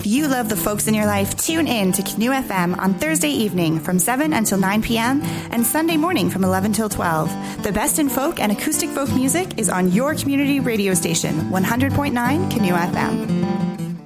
you love the folks in your life, tune in to Canoe FM on Thursday evening from 7 until 9 p.m. and Sunday morning from 11 till 12. The best in folk and acoustic folk music is on your community radio station, 100.9 Canoe FM.